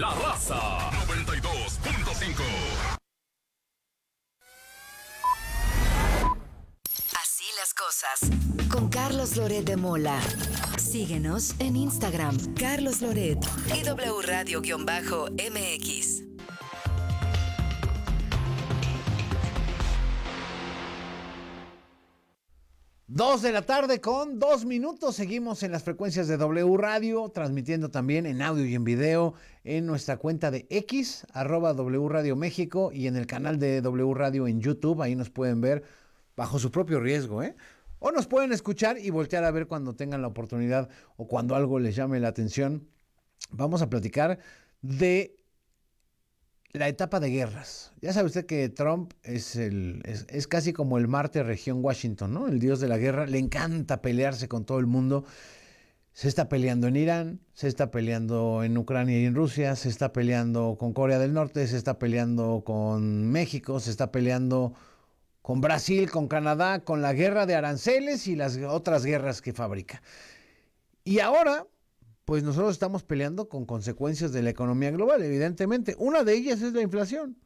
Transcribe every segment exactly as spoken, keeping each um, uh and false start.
La Raza noventa y dos punto cinco. Así las cosas. Con Carlos Loret de Mola. Síguenos en Instagram, Carlos Loret y W Radio-M X. Dos de la tarde con dos minutos. Seguimos en las frecuencias de W Radio, transmitiendo también en audio y en video en nuestra cuenta de X, arroba W Radio México, y en el canal de W Radio en YouTube. Ahí nos pueden ver bajo su propio riesgo, ¿eh? O nos pueden escuchar y voltear a ver cuando tengan la oportunidad o cuando algo les llame la atención. Vamos a platicar de la etapa de guerras. Ya sabe usted que Trump es, el, es, es casi como el Marte región Washington, ¿no? El dios de la guerra. Le encanta pelearse con todo el mundo. Se está peleando en Irán, se está peleando en Ucrania y en Rusia, se está peleando con Corea del Norte, se está peleando con México, se está peleando con Brasil, con Canadá, con la guerra de aranceles y las otras guerras que fabrica. Y ahora, pues nosotros estamos peleando con consecuencias de la economía global, evidentemente. Una de ellas es la inflación.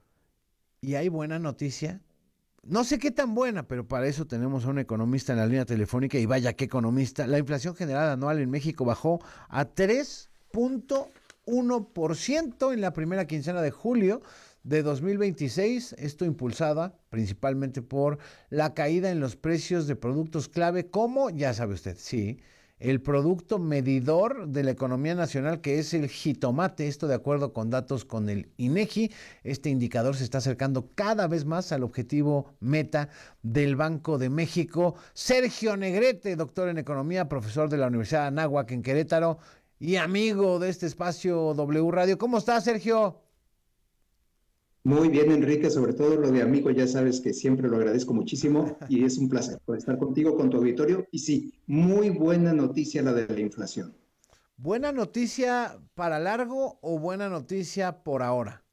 Y hay buena noticia. No sé qué tan buena, pero para eso tenemos a un economista en la línea telefónica, y vaya qué economista. La inflación general anual en México bajó a tres punto uno por ciento en la primera quincena de julio de dos mil veintiséis, esto impulsada principalmente por la caída en los precios de productos clave como, ya sabe usted, sí, el producto medidor de la economía nacional, que es el jitomate. Esto de acuerdo con datos con el INEGI. Este indicador se está acercando cada vez más al objetivo meta del Banco de México. Sergio Negrete, doctor en economía, profesor de la Universidad de Anáhuac en Querétaro y amigo de este espacio W Radio. ¿Cómo estás, Sergio? Muy bien, Enrique, sobre todo lo de amigo, ya sabes que siempre lo agradezco muchísimo y es un placer por estar contigo, con tu auditorio. Y sí, muy buena noticia la de la inflación. ¿Buena noticia para largo o buena noticia por ahora?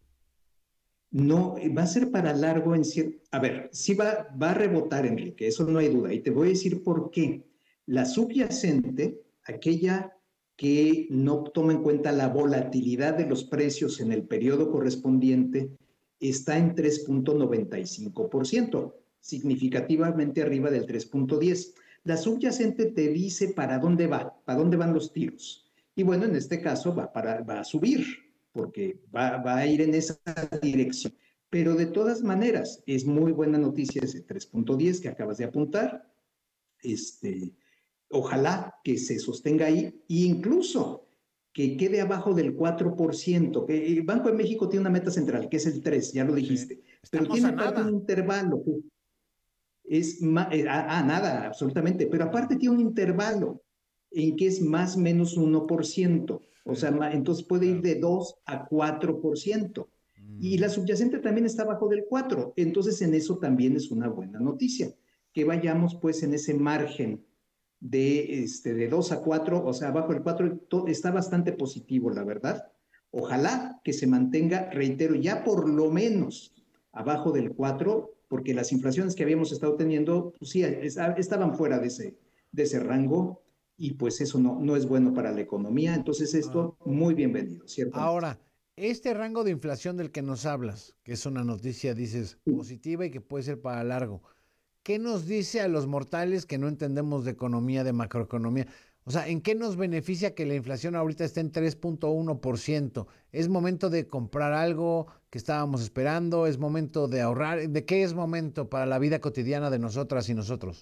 No, va a ser para largo en cierto... A ver, sí va, va a rebotar, Enrique, eso no hay duda. Y te voy a decir por qué. La subyacente, aquella que no toma en cuenta la volatilidad de los precios en el periodo correspondiente, está en tres punto noventa y cinco por ciento, significativamente arriba del tres punto diez. La subyacente te dice para dónde va, para dónde van los tiros. Y bueno, en este caso va, para, va a subir, porque va, va a ir en esa dirección. Pero de todas maneras, es muy buena noticia ese tres punto diez que acabas de apuntar. Este, ojalá que se sostenga ahí e incluso que quede abajo del cuatro por ciento. Que el Banco de México tiene una meta central, que es el tres, ya lo dijiste, Sí. pero Estamos tiene a aparte un nada. intervalo. Que es más, ah, ah, nada, absolutamente, pero aparte tiene un intervalo en que es más o menos uno por ciento. O sea, Sí, entonces puede ir claro. de dos a cuatro por ciento. Y la Mm. subyacente también está abajo del cuatro. Entonces, en eso también es una buena noticia. Que vayamos pues en ese margen de, este, de dos a cuatro, o sea, abajo del cuatro, está bastante positivo, la verdad. Ojalá que se mantenga, reitero, ya por lo menos abajo del cuatro, porque las inflaciones que habíamos estado teniendo, pues sí, estaban fuera de ese, de ese rango, y pues eso no, no es bueno para la economía. Entonces Ah, esto, muy bienvenido, ciertamente. ahora, este rango de inflación del que nos hablas, que es una noticia, dices, positiva y que puede ser para largo, ¿qué nos dice a los mortales que no entendemos de economía, de macroeconomía? O sea, ¿en qué nos beneficia que la inflación ahorita esté en tres punto uno por ciento? ¿Es momento de comprar algo que estábamos esperando? ¿Es momento de ahorrar? ¿De qué es momento para la vida cotidiana de nosotras y nosotros?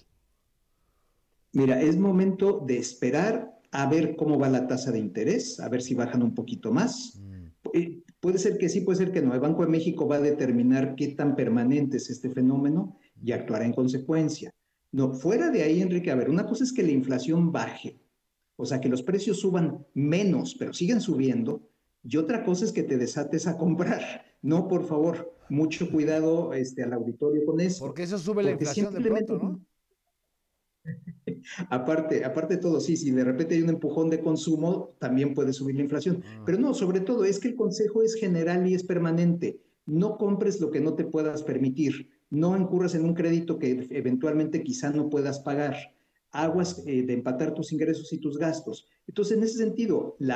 Mira, es momento de esperar a ver cómo va la tasa de interés, a ver si bajan un poquito más. Mm. Eh, Puede ser que sí, puede ser que no. El Banco de México va a determinar qué tan permanente es este fenómeno y actuará en consecuencia. No, fuera de ahí, Enrique, a ver, una cosa es que la inflación baje, o sea, que los precios suban menos, pero siguen subiendo, y otra cosa es que te desates a comprar. No, por favor, mucho cuidado este, al auditorio con esto, Porque eso sube la porque inflación de simplemente pronto, ¿no? Aparte, aparte de todo, sí, si de repente hay un empujón de consumo, también puede subir la inflación. Ah. Pero no, sobre todo es que el consejo es general y es permanente. No compres lo que no te puedas permitir. No incurras en un crédito que eventualmente quizá no puedas pagar. Aguas eh, de empatar tus ingresos y tus gastos. Entonces, en ese sentido, la